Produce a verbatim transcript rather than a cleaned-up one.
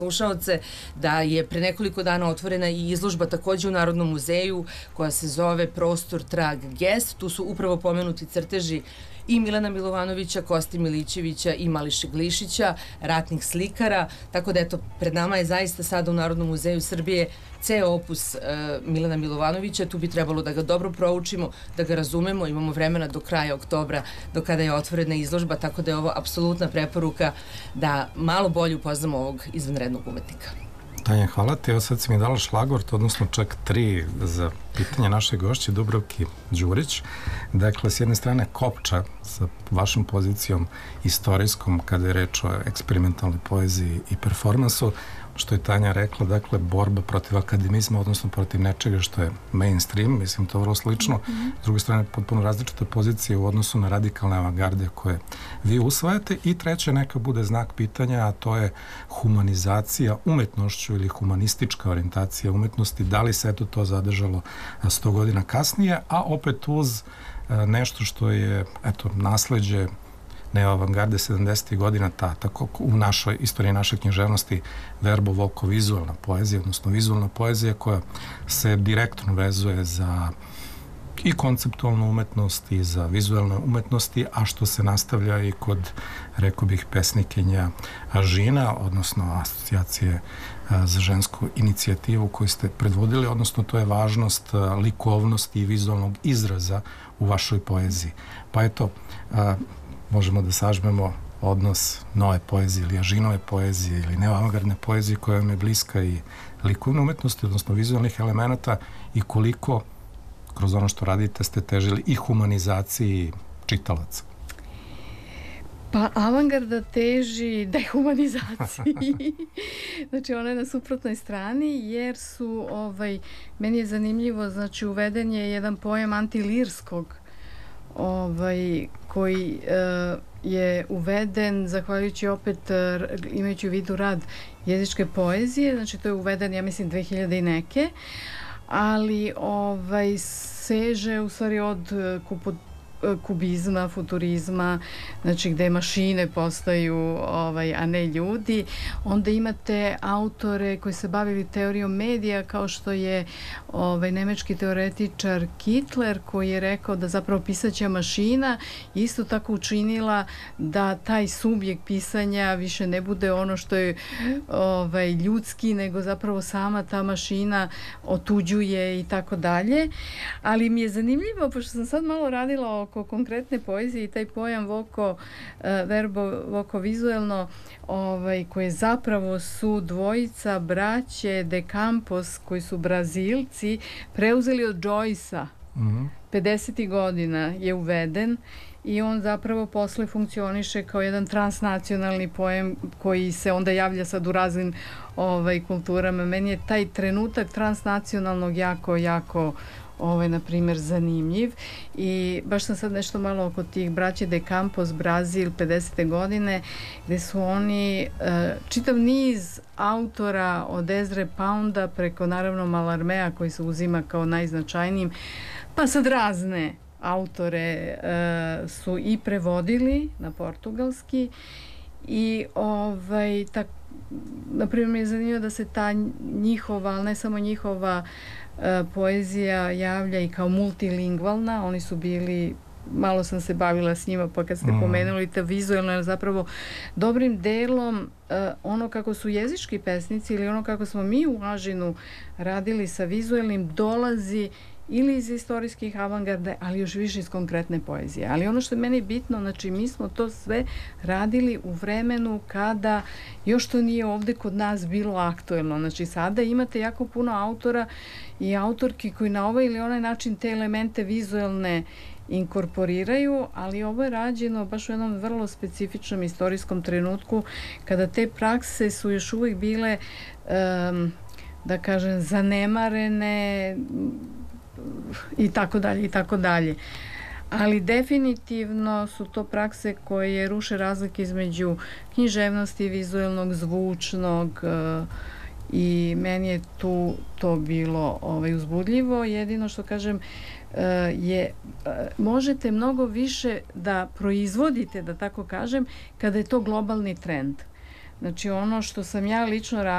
slušaoce da je pre nekoliko dana otvorena i izložba takođe u Narodnom muzeju koja se zove Prostor trag gest. Tu su upravo pomenuti crteži i Milana Milovanovića, Kosti Milićevića i Mališe Glišića, ratnih slikara, tako da eto, pred nama je zaista sada u Narodnom muzeju Srbije ceo opus uh, Milana Milovanovića. Tu bi trebalo da ga dobro proučimo, da ga razumemo, imamo vremena do kraja oktobra, do kada je otvorena izložba, tako da je ovo apsolutna preporuka da malo bolje upoznamo ovog izvanrednog umetnika. Tanja, hvala ti. Evo sad si mi dala šlagvort, odnosno čak tri za pitanje naše gošće Dubravki Đurić. Dakle, s jedne strane kopča sa vašom pozicijom istorijskom kada je reč o eksperimentalnoj poeziji i performansu, što je Tanja rekla, dakle, borba protiv akademizma, odnosno protiv nečega što je mainstream, mislim, to je vrlo slično. Mm-hmm. S druge strane, potpuno različite pozicije u odnosu na radikalne avangarde koje vi usvajate. I treće, neka bude znak pitanja, a to je humanizacija umetnošću ili humanistička orijentacija umetnosti. Da li se eto to zadržalo sto godina kasnije, a opet uz nešto što je, eto, nasleđe neoavangarde sedamdesetih godina, ta, tako u našoj istoriji naše književnosti verbo-voko-vizualna poezija, odnosno vizualna poezija koja se direktno vezuje za i konceptualnu umetnost i za vizualne umetnosti, a što se nastavlja i kod, rekao bih, pesnikinja Žina, odnosno asocijacije za žensku inicijativu koju ste predvodili, odnosno to je važnost likovnosti i vizualnog izraza u vašoj poeziji. Pa eto, možemo da sažmemo odnos nove poezije ili Ažinove poezije ili neoavangardne poezije koja vam je bliska i likovne umetnosti, odnosno vizualnih elemenata, i koliko kroz ono što radite ste težili i humanizaciji čitalaca. Pa avangarda teži dehumanizaciji. Znači ona je na suprotnoj strani jer su, ovaj, meni je zanimljivo, znači uveden je jedan pojam antilirskog ovaj, koji uh, je uveden zahvaljujući opet uh, imajući u vidu rad jezičke poezije, znači to je uveden, ja mislim, dve hiljade i neke, ali ovaj, seže u stvari od uh, kupo, kubizma, futurizma, znači gde mašine postaju, ovaj, a ne ljudi. Onda imate autore koji se bavili teorijom medija, kao što je ovaj, nemački teoretičar Kittler, koji je rekao da zapravo pisaća mašina isto tako učinila da taj subjekt pisanja više ne bude ono što je ovaj, ljudski, nego zapravo sama ta mašina otuđuje i tako dalje. Ali mi je zanimljivo, pošto sam sad malo radila oko konkretne poezije i taj pojam voko, uh, verbo, voko vizuelno, ovaj, koje zapravo su dvojica braće de Campos, koji su Brazilci, preuzeli od Joyce-a. Mm-hmm. pedesetih godina je uveden i on zapravo posle funkcioniše kao jedan transnacionalni pojem koji se onda javlja sad u raznim ovaj, kulturama. Meni je taj trenutak transnacionalnog jako, jako ovaj, na primjer, zanimljiv i baš sam sad nešto malo oko tih braće de Campos, Brazil, pedesete godine, gde su oni uh, čitav niz autora od Ezre Pounda preko naravno Mallarmea koji se uzima kao najznačajnijim, pa sad razne autore uh, su i prevodili na portugalski i ovaj, tak, na primjer mi je zanimljivo da se ta njihova, ali ne samo njihova uh, poezija javlja i kao multilingvalna. Oni su bili, malo sam se bavila s njima, pa kad ste mm. pomenuli ta vizualna, zapravo dobrim delom uh, ono kako su jezički pesnici ili ono kako smo mi u Ažinu radili sa vizualnim dolazi ili iz istorijskih avangarde, ali još više iz konkretne poezije. Ali ono što je meni bitno, znači mi smo to sve radili u vremenu kada još to nije ovde kod nas bilo aktuelno. Znači sada imate jako puno autora i autorki koji na ovaj ili onaj način te elemente vizualne inkorporiraju, ali ovo je rađeno baš u jednom vrlo specifičnom istorijskom trenutku kada te prakse su još uvijek bile um, da kažem zanemarene i tako dalje i tako dalje. Ali definitivno su to prakse koje ruše razlike između književnosti, vizualnog, zvučnog uh, i meni je tu to bilo ovaj, uzbudljivo. Jedino što kažem uh, je uh, možete mnogo više da proizvodite, da tako kažem, kada je to globalni trend. Znači ono što sam ja lično radila